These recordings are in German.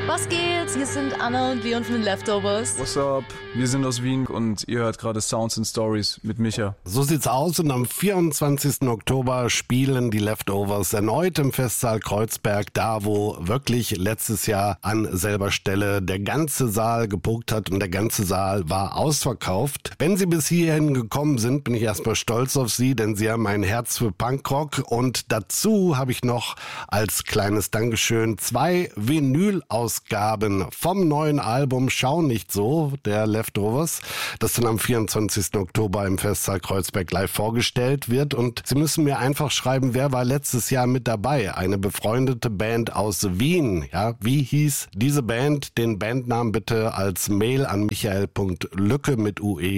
Was geht? Hier sind Anna und Leon von den Leftovers. What's up? Wir sind aus Wien und ihr hört gerade Sounds and Stories mit Micha. So sieht's aus und am 24. Oktober spielen die Leftovers erneut im Festsaal Kreuzberg, da wo wirklich letztes Jahr an selber Stelle der ganze Saal gepuckt hat und der ganze Saal war ausverkauft. Wenn Sie bis hierhin gekommen sind, bin ich erstmal stolz auf Sie, denn Sie haben ein Herz für Punkrock und dazu habe ich noch als kleines Dankeschön 2 Vinyl-Ausgaben vom neuen Album Schau nicht so, der Leftovers, das dann am 24. Oktober im Festsaal Kreuzberg live vorgestellt wird. Und Sie müssen mir einfach schreiben, wer war letztes Jahr mit dabei? Eine befreundete Band aus Wien. Ja, wie hieß diese Band? Den Bandnamen bitte als Mail an michael.lücke mit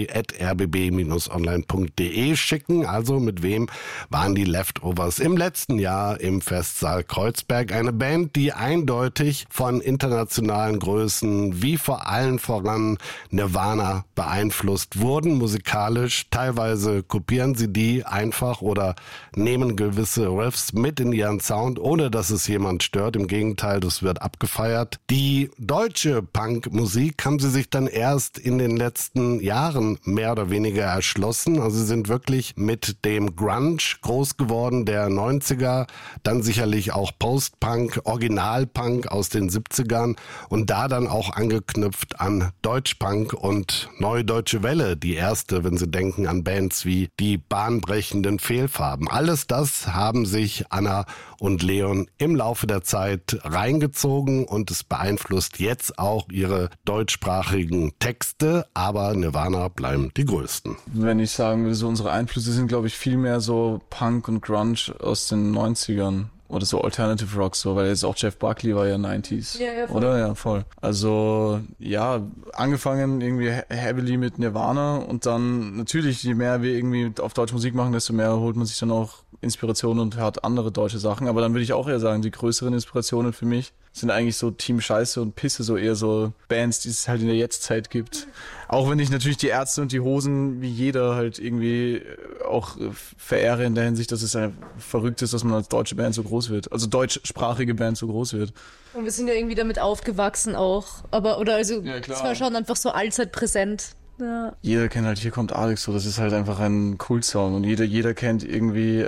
ue@rbb-online.de schicken. Also mit wem waren die Leftovers im letzten Jahr im Festsaal Kreuzberg? Eine Band, die eindeutig von internationalen Größen wie vor allen voran Nirvana beeinflusst wurden, musikalisch. Teilweise kopieren sie die einfach oder nehmen gewisse Riffs mit in ihren Sound, ohne dass es jemand stört. Im Gegenteil, das wird abgefeiert. Die deutsche Punkmusik haben sie sich dann erst in den letzten Jahren mehr oder weniger erschlossen. Also sie sind wirklich mit dem Grunge groß geworden, der 90er, dann sicherlich auch Post-Punk, Original-Punk aus den 70ern und da dann auch angeknüpft an Deutschpunk und Neue Deutsche Welle, die erste, wenn Sie denken an Bands wie die bahnbrechenden Fehlfarben. Alles das haben sich Anna und Leon im Laufe der Zeit reingezogen und es beeinflusst jetzt auch ihre deutschsprachigen Texte, aber Nirvana bleiben die größten. Wenn ich sagen würde, so unsere Einflüsse sind, glaube ich, viel mehr so Punk und Grunge aus den 90ern. Oder so Alternative Rock, so, weil jetzt auch Jeff Buckley war ja 90s. Ja, voll. Oder? Ja, voll. Also, ja, angefangen irgendwie heavily mit Nirvana und dann natürlich, je mehr wir irgendwie auf Deutsch Musik machen, desto mehr holt man sich dann auch Inspiration und hört andere deutsche Sachen. Aber dann würde ich auch eher sagen, die größeren Inspirationen für mich sind eigentlich so Team Scheiße und Pisse, so eher so Bands, die es halt in der Jetztzeit gibt. Auch wenn ich natürlich die Ärzte und die Hosen wie jeder halt irgendwie auch verehre in der Hinsicht, dass es verrückt ist, dass man als deutsche Band so groß wird. Also deutschsprachige Band so groß wird. Und wir sind ja irgendwie damit aufgewachsen auch. Aber, oder also, Ja, klar. es war schon einfach so allzeit präsent. Ja. Jeder kennt halt, hier kommt Alex, so, das ist halt einfach ein Kultsong und jeder kennt irgendwie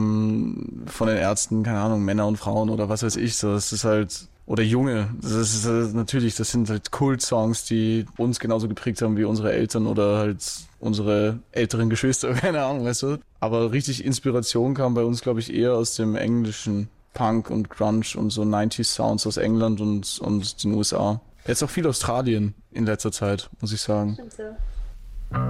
von den Ärzten, keine Ahnung, Männer und Frauen oder was weiß ich, so, das ist halt, oder Junge, das ist natürlich, das sind halt Kultsongs, die uns genauso geprägt haben wie unsere Eltern oder halt unsere älteren Geschwister, keine Ahnung, weißt du. Aber richtig Inspiration kam bei uns, glaube ich, eher aus dem englischen Punk und Grunge und so 90s Sounds aus England und den USA. Jetzt auch viel Australien in letzter Zeit, muss ich sagen. Stimmt, ja.